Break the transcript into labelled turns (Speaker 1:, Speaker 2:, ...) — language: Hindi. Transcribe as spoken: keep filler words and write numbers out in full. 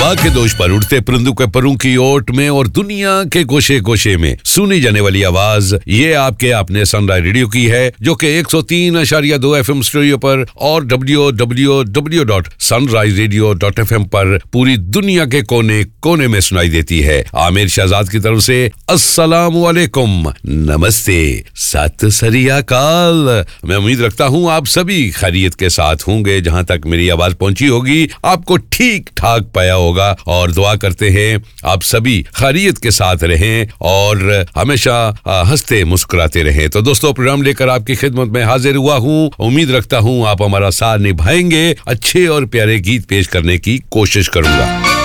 Speaker 1: हवा के दोष पर उड़ते परिंदों के परों की ओट में और दुनिया के गोशे गोशे में सुनी जाने वाली आवाज ये आपके अपने सनराइज रेडियो की है, जो कि एक सौ तीन अशारिया दो एफएम स्टूडियो पर और W W W dot sunrise radio dot F M पर पूरी दुनिया के कोने कोने में सुनाई देती है। आमिर शहजाद की तरफ से अस्सलाम वालेकुम, नमस्ते, सत श्री अकाल। मैं उम्मीद रखता हूँ आप सभी खैरियत के साथ होंगे। जहाँ तक मेरी आवाज पहुंची होगी आपको ठीक ठाक पाया होगा और दुआ करते हैं आप सभी खैरियत के साथ रहें और हमेशा हंसते मुस्कुराते रहें। तो दोस्तों, प्रोग्राम लेकर आपकी खिदमत में हाजिर हुआ हूँ। उम्मीद रखता हूँ आप हमारा साथ निभाएंगे। अच्छे और प्यारे गीत पेश करने की कोशिश करूंगा।